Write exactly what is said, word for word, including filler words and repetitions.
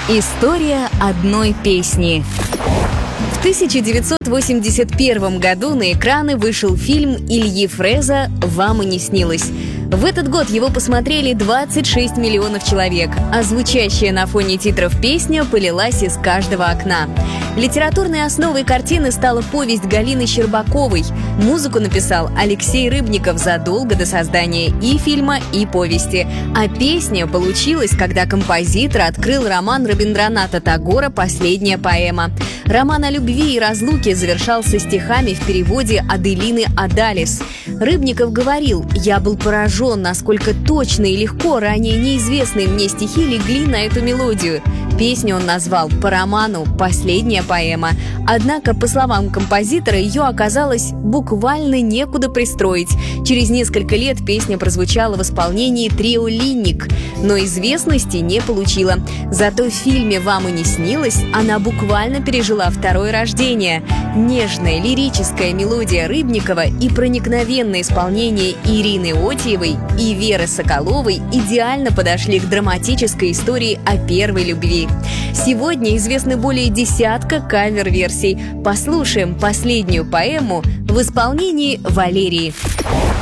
История одной песни. В тысяча девятьсот восемьдесят первом году на экраны вышел фильм Ильи Фрэза «Вам и не снилось». В этот год его посмотрели двадцать шесть миллионов человек, а звучащая на фоне титров песня полилась из каждого окна. Литературной основой картины стала повесть Галины Щербаковой. Музыку написал Алексей Рыбников задолго до создания и фильма, и повести. А песня получилась, когда композитор открыл роман Рабиндраната Тагора «Последняя поэма». Роман о любви и разлуке завершался стихами в переводе Аделины Адалис. Рыбников говорил: «Я был поражен, насколько точно и легко ранее неизвестные мне стихи легли на эту мелодию». Песню он назвал по роману «Последняя поэма». Однако, по словам композитора, ее оказалось буквально некуда пристроить. Через несколько лет песня прозвучала в исполнении трио «Линник», но известности не получила. Зато в фильме «Вам и не снилось» она буквально пережила второе рождение. Нежная лирическая мелодия Рыбникова и проникновенное исполнение Ирины Отьевой и Веры Соколовой идеально подошли к драматической истории о первой любви. Сегодня известны более десятка кавер-версий. Послушаем последнюю поэму в исполнении Валерии.